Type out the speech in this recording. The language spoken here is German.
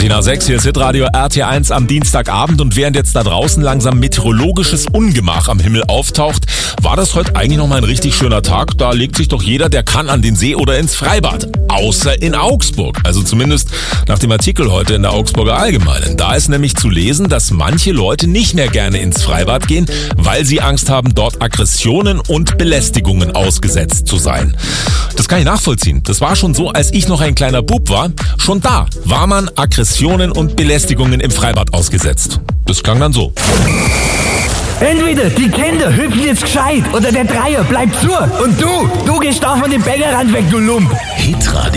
20 nach 6, hier ist Hitradio RT1 am Dienstagabend und während jetzt da draußen langsam meteorologisches Ungemach am Himmel auftaucht, war das heute eigentlich nochmal ein richtig schöner Tag. Da legt sich doch jeder, der kann, an den See oder ins Freibad. Außer in Augsburg. Also zumindest nach dem Artikel heute in der Augsburger Allgemeinen. Da ist nämlich zu lesen, dass manche Leute nicht mehr gerne ins Freibad gehen, weil sie Angst haben, dort Aggressionen und Belästigungen ausgesetzt zu sein. Das kann ich nachvollziehen. Das war schon so, als ich noch ein kleiner Bub war. Schon da war man Aggressionen und Belästigungen im Freibad ausgesetzt. Das klang dann so. Entweder die Kinder hüpfen jetzt gescheit oder der Dreier bleibt zu. Und du gehst da von dem Bäckerrand weg, du Lump. Hitradio.